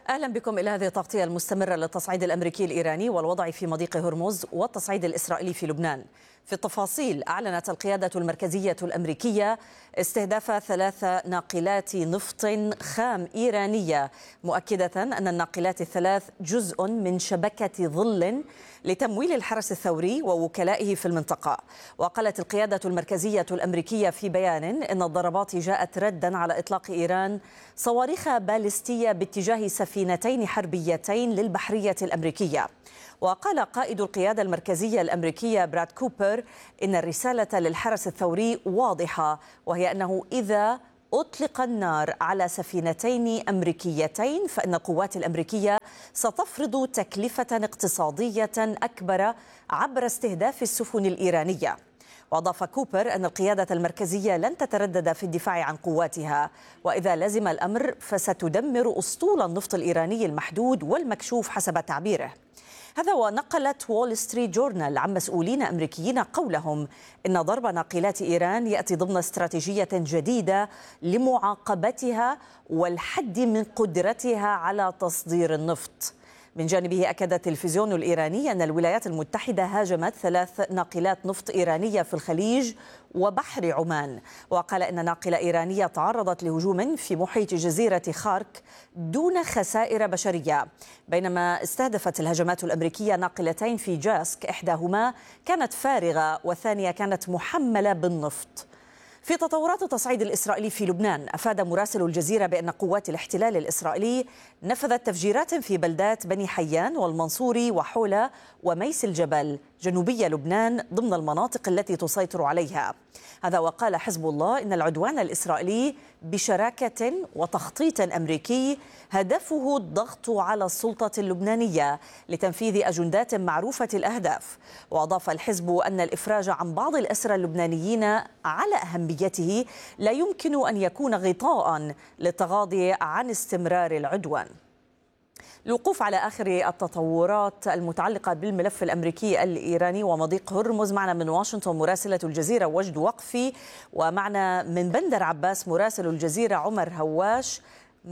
أهلا بكم إلى هذه التغطية المستمرة للتصعيد الأمريكي الإيراني والوضع في مضيق هرمز والتصعيد الإسرائيلي في لبنان. في التفاصيل، أعلنت القيادة المركزية الأمريكية استهداف 3 ناقلات نفط خام إيرانية، مؤكدة أن الناقلات الثلاث جزء من شبكة ظل لتمويل الحرس الثوري ووكلائه في المنطقة. وقالت القيادة المركزية الأمريكية في بيان إن الضربات جاءت ردا على إطلاق إيران صواريخ باليستية باتجاه سفينتين حربيتين للبحرية الأمريكية. وقال قائد القيادة المركزية الأمريكية براد كوبر إن الرسالة للحرس الثوري واضحة، وهي أنه إذا أطلق النار على سفينتين أمريكيتين فإن القوات الأمريكية ستفرض تكلفة اقتصادية أكبر عبر استهداف السفن الإيرانية. وأضاف كوبر أن القيادة المركزية لن تتردد في الدفاع عن قواتها، وإذا لزم الأمر فستدمر أسطول النفط الإيراني المحدود والمكشوف حسب تعبيره. هذا ونقلت وول ستريت جورنال عن مسؤولين أمريكيين قولهم إن ضرب ناقلات إيران يأتي ضمن استراتيجية جديدة لمعاقبتها والحد من قدرتها على تصدير النفط. من جانبه أكد التلفزيون الإيراني أن الولايات المتحدة هاجمت 3 ناقلات نفط إيرانية في الخليج وبحر عمان، وقال إن ناقلة إيرانية تعرضت لهجوم في محيط جزيرة خارك دون خسائر بشرية، بينما استهدفت الهجمات الأمريكية ناقلتين في جاسك، إحداهما كانت فارغة والثانية كانت محملة بالنفط. في تطورات التصعيد الإسرائيلي في لبنان، أفاد مراسل الجزيرة بأن قوات الاحتلال الإسرائيلي نفذت تفجيرات في بلدات بني حيان والمنصوري وحولة وميس الجبل جنوبي لبنان ضمن المناطق التي تسيطر عليها. هذا وقال حزب الله إن العدوان الإسرائيلي بشراكة وتخطيط أمريكي هدفه الضغط على السلطة اللبنانية لتنفيذ أجندات معروفة الأهداف. وأضاف الحزب أن الإفراج عن بعض الأسرى اللبنانيين على أهميته لا يمكن أن يكون غطاء للتغاضي عن استمرار العدوان. الوقوف على آخر التطورات المتعلقة بالملف الأمريكي الإيراني ومضيق هرمز، معنا من واشنطن مراسلة الجزيرة وجد وقفي، ومعنا من بندر عباس مراسل الجزيرة عمر هواش.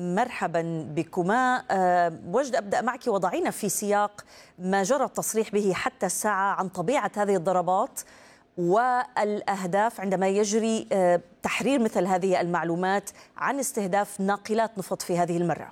مرحبا بكما. وجد، أبدأ معك وضعينا في سياق ما جرى التصريح به حتى الساعة عن طبيعة هذه الضربات والأهداف عندما يجري تحرير مثل هذه المعلومات عن استهداف ناقلات نفط في هذه المرة.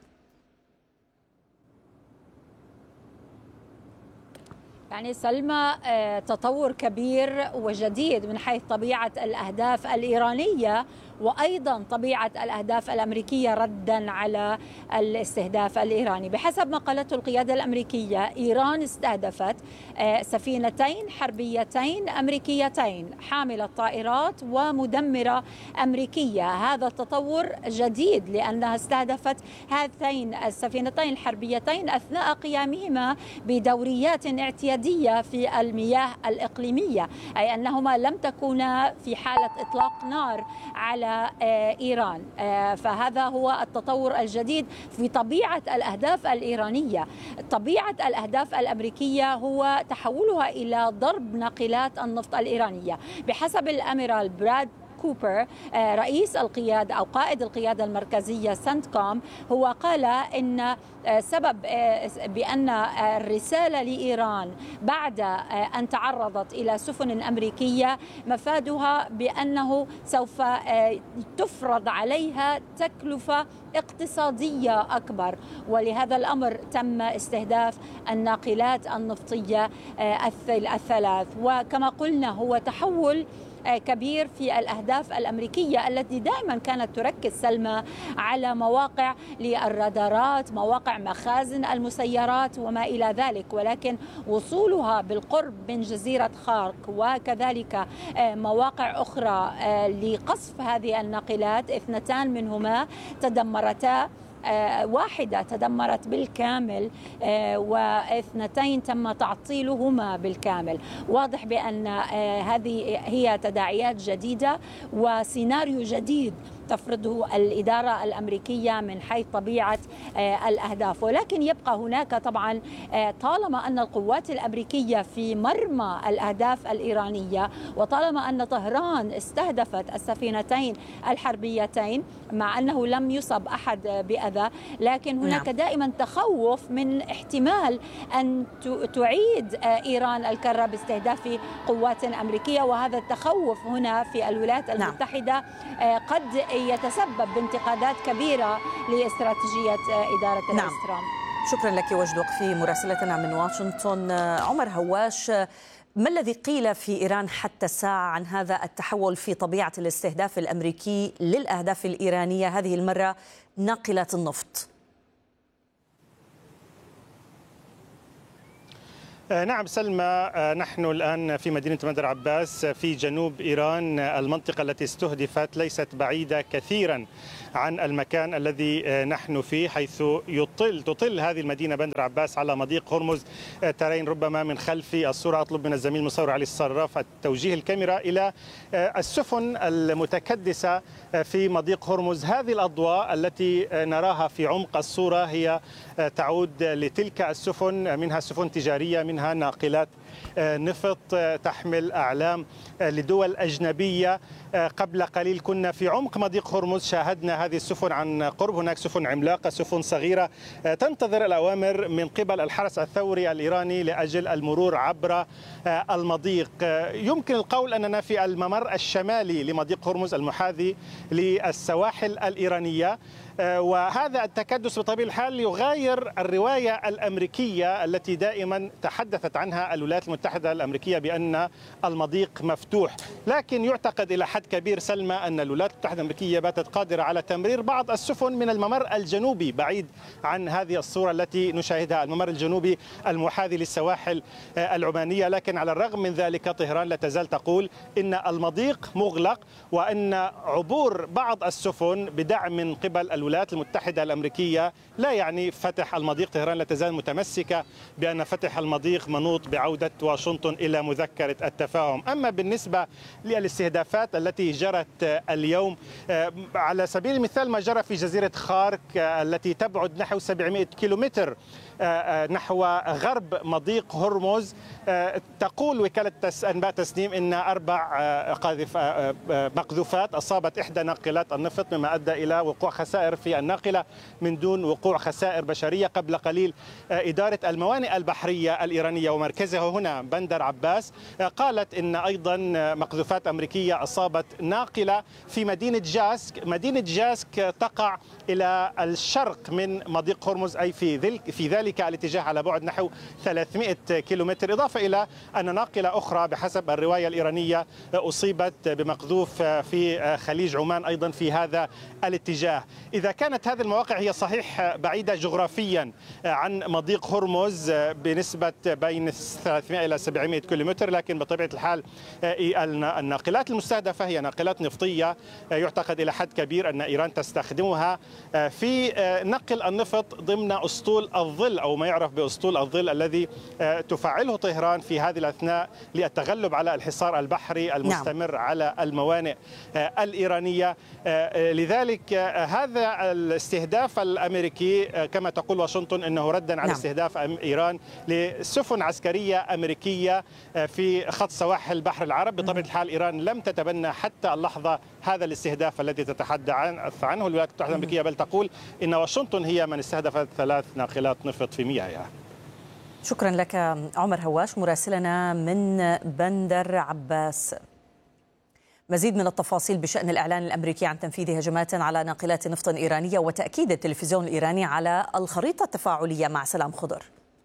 يعني سلمى، تطور كبير وجديد من حيث طبيعة الأهداف الإيرانية وأيضا طبيعة الأهداف الأمريكية ردا على الاستهداف الإيراني. بحسب ما قالته القيادة الأمريكية، إيران استهدفت سفينتين حربيتين أمريكيتين حاملة طائرات ومدمرة أمريكية. هذا التطور جديد لأنها استهدفت هاتين السفينتين الحربيتين أثناء قيامهما بدوريات اعتيادية في المياه الإقليمية، أي أنهما لم تكونا في حالة إطلاق نار على إيران. فهذا هو التطور الجديد في طبيعة الأهداف الإيرانية. طبيعة الأهداف الأمريكية هو تحولها إلى ضرب ناقلات النفط الإيرانية. بحسب الأميرال براد كوبر رئيس القيادة أو قائد القيادة المركزية سنتكوم، هو قال إن سبب بأن الرسالة لإيران بعد أن تعرضت إلى سفن أمريكية مفادها بأنه سوف تفرض عليها تكلفة اقتصادية أكبر، ولهذا الأمر تم استهداف الناقلات النفطية الثلاث. وكما قلنا هو تحول كبير في الأهداف الأمريكية التي دائما كانت تركز سلمى على مواقع للرادارات، مواقع مخازن المسيرات وما إلى ذلك، ولكن وصولها بالقرب من جزيرة خارك وكذلك مواقع أخرى لقصف هذه الناقلات، 2 منهما تدمرتا، واحدة تدمرت بالكامل و2 تم تعطيلهما بالكامل. واضح بأن هذه هي تداعيات جديدة وسيناريو جديد تفرضه الإدارة الأمريكية من حيث طبيعة الأهداف. ولكن يبقى هناك طبعا طالما أن القوات الأمريكية في مرمى الأهداف الإيرانية، وطالما أن طهران استهدفت السفينتين الحربيتين مع أنه لم يصب أحد بأذى، لكن هناك دائما تخوف من احتمال أن تعيد إيران الكرة باستهداف قوات أمريكية، وهذا التخوف هنا في الولايات المتحدة قد يتسبب بانتقادات كبيرة لاستراتيجية إدارة الرئيس ترامب. شكرا لك وجد وقفي مراسلتنا من واشنطن. عمر هواش، ما الذي قيل في إيران حتى الساعة عن هذا التحول في طبيعة الاستهداف الأمريكي للأهداف الإيرانية هذه المرة ناقلات النفط؟ نعم سلمى، نحن الآن في مدينة بندر عباس في جنوب إيران. المنطقة التي استهدفت ليست بعيدة كثيرا عن المكان الذي نحن فيه، حيث تطل هذه المدينة بندر عباس على مضيق هرمز. ترين ربما من خلف الصورة، أطلب من الزميل المصور علي الصراف توجيه الكاميرا إلى السفن المتكدسة في مضيق هرمز. هذه الأضواء التي نراها في عمق الصورة هي تعود لتلك السفن، منها سفن تجارية، منها ناقلات نفط تحمل أعلام لدول أجنبية. قبل قليل كنا في عمق مضيق هرمز، شاهدنا هذه السفن عن قرب. هناك سفن عملاقة، سفن صغيرة تنتظر الأوامر من قبل الحرس الثوري الإيراني لأجل المرور عبر المضيق. يمكن القول أننا في الممر الشمالي لمضيق هرمز المحاذي للسواحل الإيرانية، وهذا التكدس بطبيعة الحال يغاير الرواية الأمريكية التي دائما تحدثت عنها الولايات المتحدة الأمريكية بأن المضيق مفتوح. لكن يعتقد إلى حد كبير سلمى أن الولايات المتحدة الأمريكية باتت قادرة على تمرير بعض السفن من الممر الجنوبي بعيد عن هذه الصورة التي نشاهدها، الممر الجنوبي المحاذي للسواحل العمانية. لكن على الرغم من ذلك طهران لا تزال تقول إن المضيق مغلق، وأن عبور بعض السفن بدعم من قبل الولايات المتحدة الأمريكية لا يعني فتح المضيق. طهران لا تزال متمسكة بأن فتح المضيق منوط بعودة واشنطن إلى مذكرة التفاهم. أما بالنسبة للاستهدافات التي جرت اليوم، على سبيل المثال ما جرى في جزيرة خارك التي تبعد نحو 700 كيلومتر نحو غرب مضيق هرمز. تقول وكالة أنباء تسنيم إن 4 مقذوفات أصابت إحدى ناقلات النفط، مما أدى إلى وقوع خسائر في الناقلة من دون وقوع خسائر بشرية. قبل قليل إدارة الموانئ البحرية الإيرانية ومركزها هنا بندر عباس قالت إن أيضا مقذوفات أمريكية أصابت ناقلة في مدينة جاسك. مدينة جاسك تقع إلى الشرق من مضيق هرمز، أي في ذلك الاتجاه على بعد نحو 300 كيلومتر، إضافة إلى أن ناقلة أخرى بحسب الرواية الإيرانية أصيبت بمقذوف في خليج عمان أيضا في هذا الاتجاه. إذا كانت هذه المواقع هي صحيح بعيدة جغرافيا عن مضيق هرمز بنسبة بين 300 إلى 700 كيلومتر، لكن بطبيعة الحال الناقلات المستهدفة هي ناقلات نفطية يعتقد إلى حد كبير أن إيران تستخدمها في نقل النفط ضمن أسطول الظل، أو ما يعرف بأسطول الظل، الذي تفعله طهران في هذه الأثناء للتغلب على الحصار البحري المستمر على الموانئ الإيرانية. لذلك هذا الاستهداف الأمريكي كما تقول واشنطن أنه ردا على استهداف إيران لسفن عسكرية أمريكية في خط سواحل بحر العرب. بطبيعة الحال إيران لم تتبنى حتى اللحظة هذا الاستهداف الذي تتحدث عنه الولايات المتحدة الأمريكية، بل تقول إن واشنطن هي من استهدفت 3 ناقلات نفط في مياهها. شكرا لك عمر هواش مراسلنا من بندر عباس. مزيد من التفاصيل بشأن الإعلان الأمريكي عن تنفيذ هجمات على ناقلات نفط إيرانية وتأكيد التلفزيون الإيراني على الخريطة التفاعلية مع سلام خضر.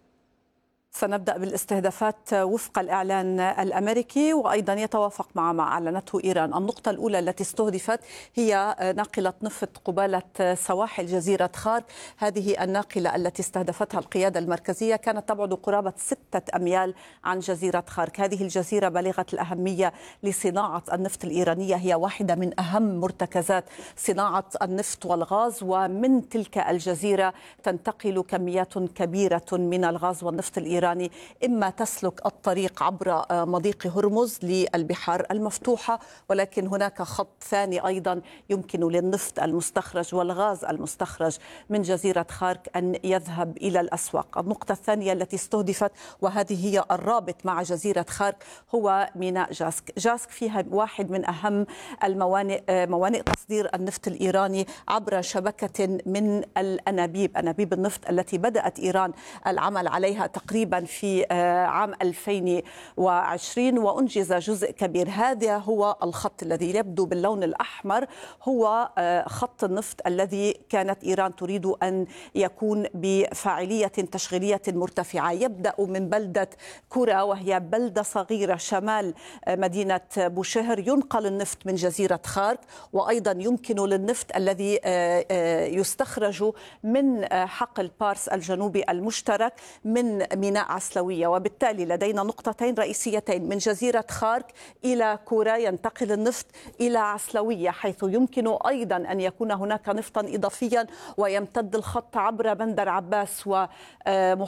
سنبدأ بالاستهدافات وفق الإعلان الأمريكي، وأيضا يتوافق مع ما أعلنته إيران. النقطة الأولى التي استهدفت هي ناقلة نفط قبالة سواحل جزيرة خارك. هذه الناقلة التي استهدفتها القيادة المركزية كانت تبعد قرابة 6 أميال عن جزيرة خارك. هذه الجزيرة بالغة الأهمية لصناعة النفط الإيرانية، هي واحدة من أهم مرتكزات صناعة النفط والغاز، ومن تلك الجزيرة تنتقل كميات كبيرة من الغاز والنفط الإيراني الإيراني إما تسلك الطريق عبر مضيق هرمز للبحار المفتوحة، ولكن هناك خط ثاني أيضا يمكن للنفط المستخرج والغاز المستخرج من جزيرة خارك أن يذهب إلى الأسواق. النقطة الثانية التي استهدفت وهذه هي الرابط مع جزيرة خارك هو ميناء جاسك. جاسك فيها واحد من أهم موانئ تصدير النفط الإيراني عبر شبكة من الأنابيب، أنابيب النفط التي بدأت إيران العمل عليها تقريبا في عام 2020 وأنجز جزء كبير. هذا هو الخط الذي يبدو باللون الأحمر، هو خط النفط الذي كانت إيران تريد أن يكون بفاعلية تشغيلية مرتفعة. يبدأ من بلدة كورا وهي بلدة صغيرة شمال مدينة بوشهر، ينقل النفط من جزيرة خارك، وأيضا يمكن للنفط الذي يستخرج من حقل بارس الجنوبي المشترك من ميناء عسلوية. وبالتالي لدينا نقطتين رئيسيتين، من جزيرة خارك إلى كورا ينتقل النفط إلى عسلوية، حيث يمكن أيضا أن يكون هناك نفطا إضافيا ويمتد الخط عبر بندر عباس و